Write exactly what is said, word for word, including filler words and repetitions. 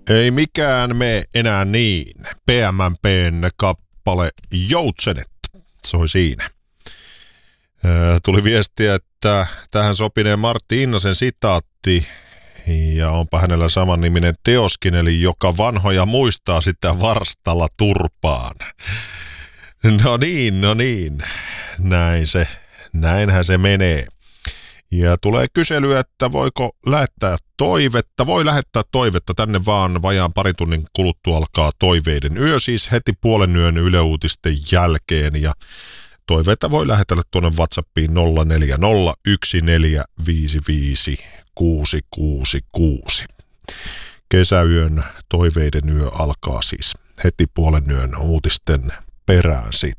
Ei mikään mene enää niin. P M P:n kappale Joutsenet soi siinä. Tuli viestiä, että tähän sopinee Martti Innasen sitaatti, ja onpa hänellä samanniminen teoskin, eli joka vanhoja muistaa sitä varstalla turpaan. No niin, no niin, näin se, näinhän se menee. Ja tulee kysely, että voiko lähettää toivetta. Voi lähettää toivetta tänne vaan, vajaan parin tunnin kuluttua alkaa toiveiden yö, siis heti puolen yön Yle Uutisten jälkeen. Ja toiveita voi lähetellä tuonne WhatsAppiin nolla neljä nolla yksi neljä viisi viisi kuusi kuusi kuusi. Kesäyön toiveiden yö alkaa siis heti puolen yön uutisten perään sitten.